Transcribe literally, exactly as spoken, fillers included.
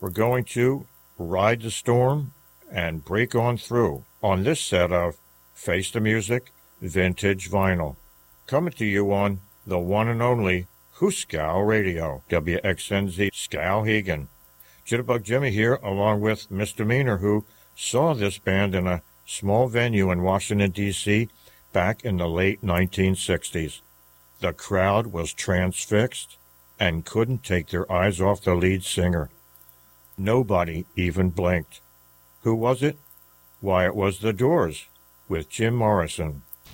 We're going to ride the storm and break on through on this set of Face the Music Vintage Vinyl. Coming to you on the one and only Hooskow Radio, W X N Z Skowhegan. Jitterbug Jimmy here, along with Misdemeanor, who saw this band in a small venue in Washington, D C back in the late nineteen sixties. The crowd was transfixed and couldn't take their eyes off the lead singer. Nobody even blinked. Who was it? Why, it was The Doors with Jim Morrison.